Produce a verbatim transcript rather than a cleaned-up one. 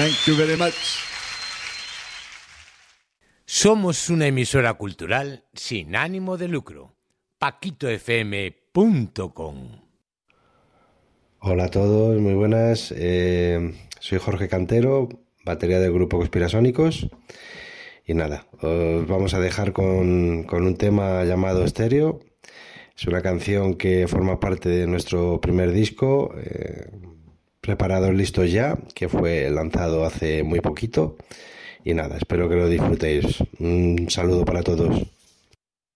Thank you very much. Somos una emisora cultural sin ánimo de lucro. paquito f m punto com. Hola a todos, muy buenas. Eh, soy Jorge Cantero, batería del grupo Conspirasónicos. Y nada, os vamos a dejar con, con un tema llamado Estéreo. Es una canción que forma parte de nuestro primer disco, eh, Preparados Listos Ya, que fue lanzado hace muy poquito. Y nada, espero que lo disfrutéis. Un saludo para todos.